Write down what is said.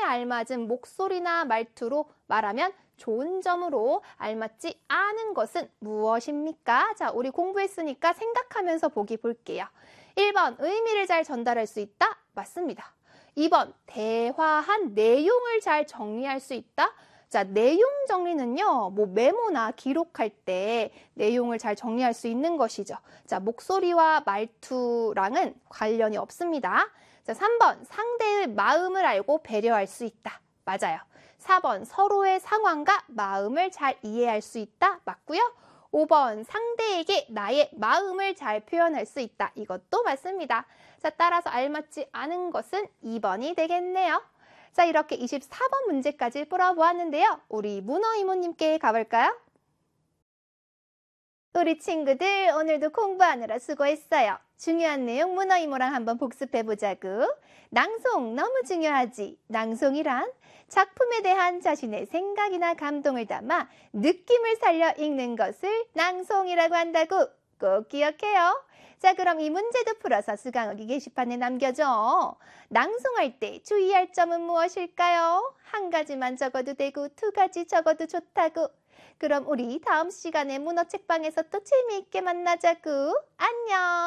알맞은 목소리나 말투로 말하면 좋은 점으로 알맞지 않은 것은 무엇입니까? 자, 우리 공부했으니까 생각하면서 보기 볼게요. 1번, 의미를 잘 전달할 수 있다? 맞습니다. 2번, 대화한 내용을 잘 정리할 수 있다? 자, 내용 정리는요, 메모나 기록할 때 내용을 잘 정리할 수 있는 것이죠. 자, 목소리와 말투랑은 관련이 없습니다. 자, 3번, 상대의 마음을 알고 배려할 수 있다. 맞아요. 4번, 서로의 상황과 마음을 잘 이해할 수 있다. 맞고요. 5번, 상대에게 나의 마음을 잘 표현할 수 있다. 이것도 맞습니다. 자, 따라서 알맞지 않은 것은 2번이 되겠네요. 자, 이렇게 24번 문제까지 풀어보았는데요. 우리 문어 이모님께 가볼까요? 우리 친구들 오늘도 공부하느라 수고했어요. 중요한 내용 문어 이모랑 한번 복습해보자고. 낭송 너무 중요하지. 낭송이란 작품에 대한 자신의 생각이나 감동을 담아 느낌을 살려 읽는 것을 낭송이라고 한다고 꼭 기억해요. 자, 그럼 이 문제도 풀어서 수강하기 게시판에 남겨줘. 낭송할 때 주의할 점은 무엇일까요? 한 가지만 적어도 되고 2가지 적어도 좋다고. 그럼 우리 다음 시간에 문어 책방에서 또 재미있게 만나자구. 안녕.